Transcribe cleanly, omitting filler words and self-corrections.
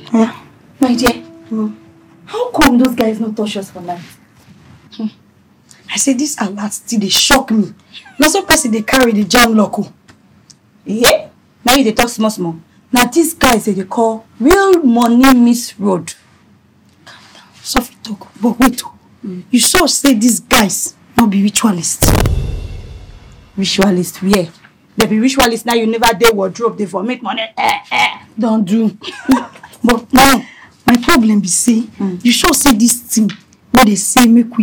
Yeah. My dear, how come those guys not touch us for night? I say this alert still they shock me. Not so person they carry the jam loco. Yeah? Now you they talk small. Now these guys they call real money miss road. Soft talk, but wait. You sure say these guys not be ritualists? Ritualist, yeah. They be ritualist now you never dare wardrobe, they for make money. Don't do. But now, my problem be say, you sure say this thing, what they say make we